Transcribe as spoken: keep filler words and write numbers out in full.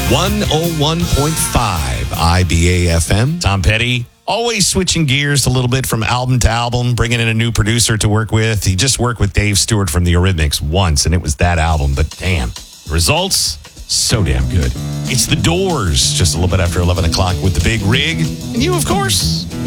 one oh one point five I B A F M. Tom Petty, always switching gears a little bit from album to album, bringing in a new producer to work with. He just worked with Dave Stewart from the Eurythmics once, and it was that album. But damn, the results, so damn good. It's The Doors, just a little bit after eleven o'clock with The Big Rig. And you, of course,